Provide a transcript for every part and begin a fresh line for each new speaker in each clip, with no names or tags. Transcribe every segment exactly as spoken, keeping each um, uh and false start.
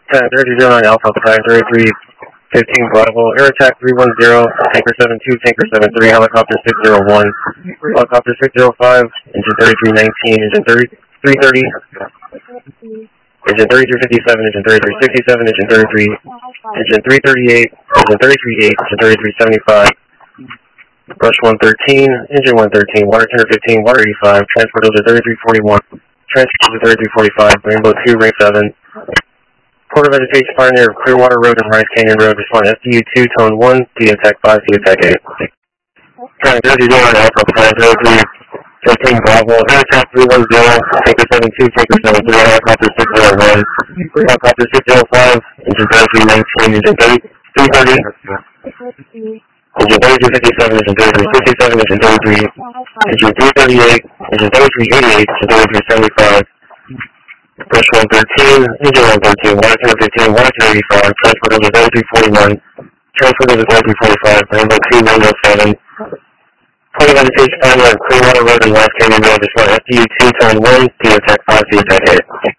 ten thirty nine Alpha Prime thirty-three fifteen Bravo, Air Attack three one zero, Tanker seven two, Tanker seven three, Helicopter six zero one, Helicopter six zero five, Engine thirty-three nineteen, Engine thirty-three thirty, Engine thirty-three fifty-seven, Engine thirty-three sixty-seven, Engine thirty-three, Engine three thirty-eight, Engine thirty-three eight, Engine thirty-three seventy-five, Brush one thirteen, Engine one thirteen, Water Tender fifteen, Water eighty-five, Transport over thirty-three forty-one, Transport over thirty-three forty-five, Rainbow two, Ring seven, Port of Vegetation Pioneer, Clearwater Road and Rice Canyon Road, respond S D U two, Tone one, D Attack five, D Attack eight. ten thirty nine Alpha Prime thirty-three fifteen Bravo, Air Attack three one zero, Tanker seven two, Tanker seven three, Helicopter six zero one, Helicopter six zero five, Engine thirty-three nineteen, Engine thirty-three thirty, Engine thirty-three fifty-seven, Engine thirty-three sixty-seven, Engine thirty-three, Engine three thirty-eight, Engine thirty-three eighty-eight, Engine thirty-three seventy-five, Brush one thirteen, Engine one thirteen, Water Tender fifteen, Water Tender eighty-five, Transport over thirty-three forty-one, Transport over thirty-three forty-five, Rainbow two, Rainbow seven, Port of Vegetation Pioneer, Clearwater Road and Rice Canyon Road, respond S D U two, Tone one, D Attack five, D Attack eight.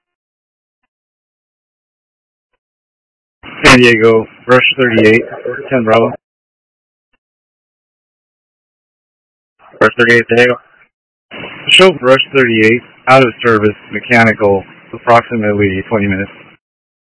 San Diego, Brush thirty-eight, ten Bravo.
Brush thirty-eight, San Diego.
Show Brush thirty-eight, out of service, mechanical, approximately twenty minutes.